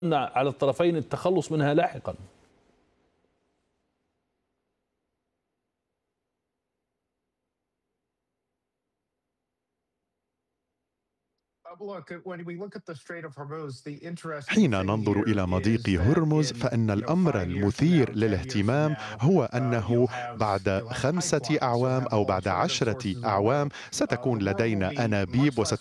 على الطرفين التخلص منها لاحقا. حين ننظر إلى مضيق هرمز فإن الأمر المثير للاهتمام هو أنه بعد 5 أعوام أو بعد 10 أعوام ستكون لدينا أنابيب